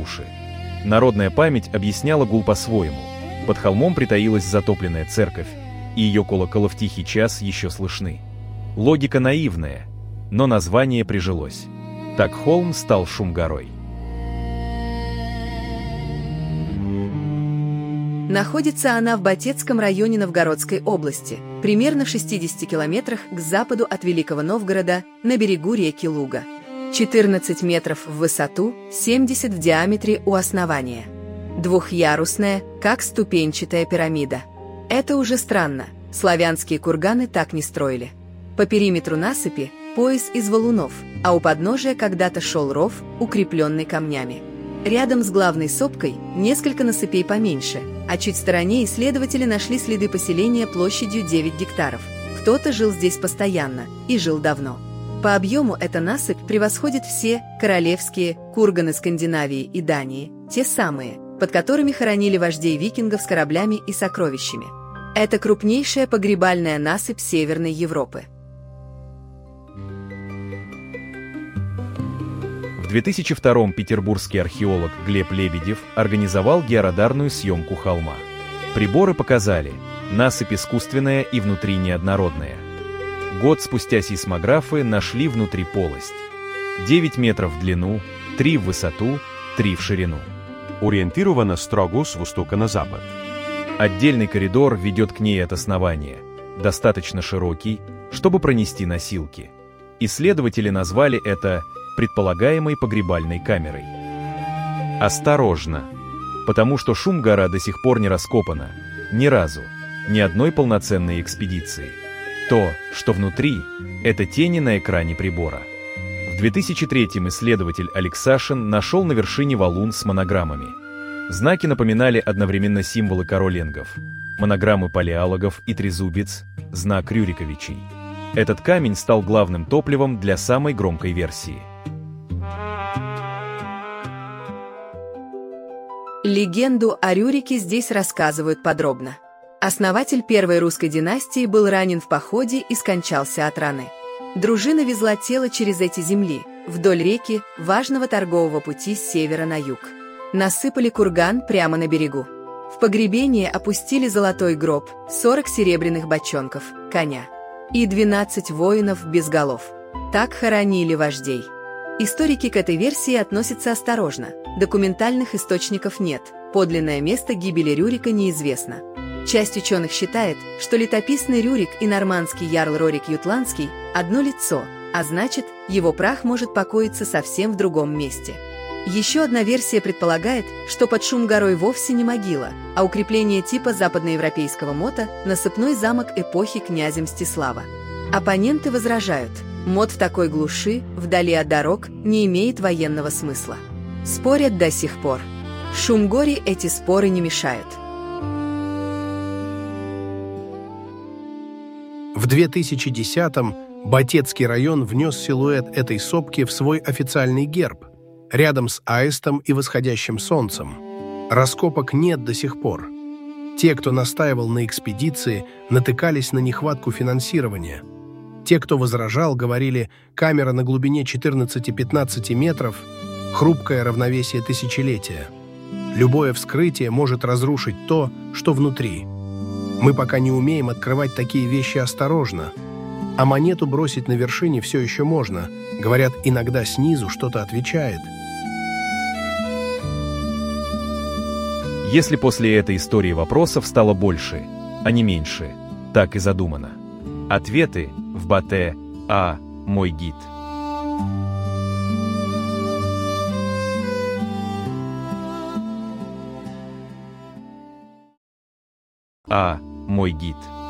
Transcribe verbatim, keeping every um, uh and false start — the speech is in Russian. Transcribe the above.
уши. Народная память объясняла гул по-своему. Под холмом притаилась затопленная церковь, и ее колокола в тихий час еще слышны. Логика наивная, но название прижилось. Так холм стал Шум-горой. Находится она в Батецком районе Новгородской области, примерно в шестидесяти километрах к западу от Великого Новгорода, на берегу реки Луга. четырнадцать метров в высоту, семьдесят в диаметре у основания. Двухъярусная, как ступенчатая пирамида. Это уже странно, славянские курганы так не строили. По периметру насыпи пояс из валунов, а у подножия когда-то шел ров, укрепленный камнями. Рядом с главной сопкой несколько насыпей поменьше, а чуть в стороне исследователи нашли следы поселения площадью девять гектаров. Кто-то жил здесь постоянно и жил давно. По объему эта насыпь превосходит все королевские курганы Скандинавии и Дании, те самые, под которыми хоронили вождей викингов с кораблями и сокровищами. Это крупнейшая погребальная насыпь Северной Европы. В две тысячи втором петербургский археолог Глеб Лебедев организовал георадарную съемку холма. Приборы показали, насыпь искусственная и внутри неоднородная. Год спустя сейсмографы нашли внутри полость. девять метров в длину, три в высоту, три в ширину. Ориентирована строго с востока на запад. Отдельный коридор ведет к ней от основания, достаточно широкий, чтобы пронести носилки. Исследователи назвали это предполагаемой погребальной камерой. Осторожно, потому что Шум-гора до сих пор не раскопана, ни разу, ни одной полноценной экспедиции. То, что внутри, это тени на экране прибора. В две тысячи третьем исследователь Алексашин нашел на вершине валун с монограммами. Знаки напоминали одновременно символы короллингов, монограммы палеологов и трезубец, знак Рюриковичей. Этот камень стал главным топливом для самой громкой версии. Легенду о Рюрике здесь рассказывают подробно. Основатель первой русской династии был ранен в походе и скончался от раны. Дружина везла тело через эти земли, вдоль реки, важного торгового пути с севера на юг. Насыпали курган прямо на берегу. В погребение опустили золотой гроб, сорок серебряных бочонков, коня и двенадцать воинов без голов. Так хоронили вождей. Историки к этой версии относятся осторожно. Документальных источников нет, подлинное место гибели Рюрика неизвестно. Часть ученых считает, что летописный Рюрик и нормандский ярл Рорик Ютландский – одно лицо, а значит, его прах может покоиться совсем в другом месте. Еще одна версия предполагает, что под Шум-горой вовсе не могила, а укрепление типа западноевропейского мота – насыпной замок эпохи князя Мстислава. Оппоненты возражают – мот в такой глуши, вдали от дорог, не имеет военного смысла. Спорят до сих пор. Шум-горе эти споры не мешают. В две тысячи десятом Батецкий район внес силуэт этой сопки в свой официальный герб, рядом с аистом и восходящим солнцем. Раскопок нет до сих пор. Те, кто настаивал на экспедиции, натыкались на нехватку финансирования. Те, кто возражал, говорили, камера на глубине четырнадцати-пятнадцати метров – хрупкое равновесие тысячелетия. Любое вскрытие может разрушить то, что внутри. Мы пока не умеем открывать такие вещи осторожно. А монету бросить на вершине все еще можно. Говорят, иногда снизу что-то отвечает. Если после этой истории вопросов стало больше, а не меньше, так и задумано. Ответы в Бате А. Мой гид. А. Мой гид.